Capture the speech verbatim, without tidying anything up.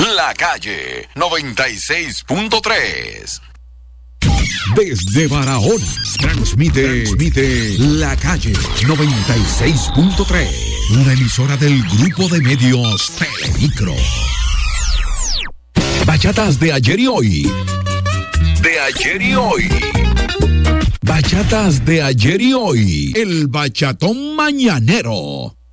La Calle noventa y seis punto tres. Desde Barahona, transmite, transmite La Calle noventa y seis punto tres. Una emisora del grupo de medios Telemicro. Bachatas de ayer y hoy. De ayer y hoy. Bachatas de ayer y hoy. El bachatón mañanero.